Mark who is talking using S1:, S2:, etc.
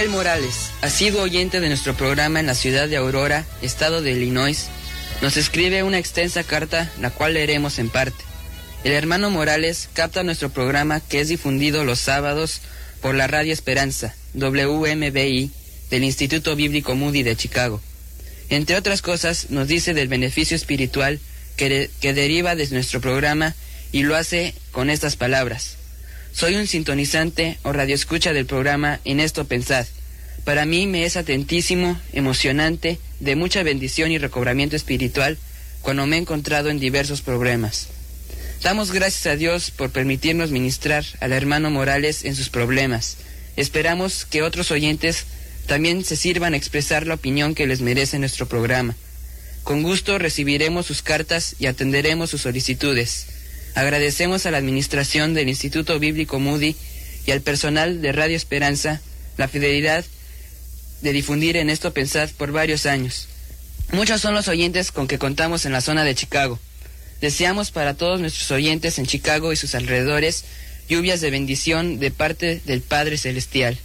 S1: Rafael Morales, asiduo oyente de nuestro programa en la ciudad de Aurora, estado de Illinois, nos escribe una extensa carta, la cual leeremos en parte. El hermano Morales capta nuestro programa, que es difundido los sábados por la Radio Esperanza, WMBI, del Instituto Bíblico Moody de Chicago. Entre otras cosas, nos dice del beneficio espiritual que deriva de nuestro programa, y lo hace con estas palabras: soy un sintonizante o radioescucha del programa En Esto Pensad. Para mí me es atentísimo, emocionante, de mucha bendición y recobramiento espiritual cuando me he encontrado en diversos problemas. Damos gracias a Dios por permitirnos ministrar al hermano Morales en sus problemas. Esperamos que otros oyentes también se sirvan a expresar la opinión que les merece nuestro programa. Con gusto recibiremos sus cartas y atenderemos sus solicitudes. Agradecemos a la administración del Instituto Bíblico Moody y al personal de Radio Esperanza la fidelidad de difundir En Esto Pensad por varios años. Muchos son los oyentes con que contamos en la zona de Chicago. Deseamos para todos nuestros oyentes en Chicago y sus alrededores lluvias de bendición de parte del Padre Celestial.